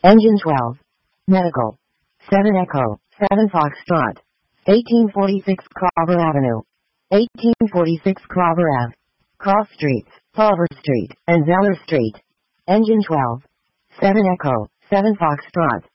Engine 12. Medical. 7 Echo, 7 Foxtrot. 1846 Carver Avenue. 1846 Carver Ave. Cross Streets, Culver Street, and Zeller Street. Engine 12. 7 Echo, 7 Foxtrot.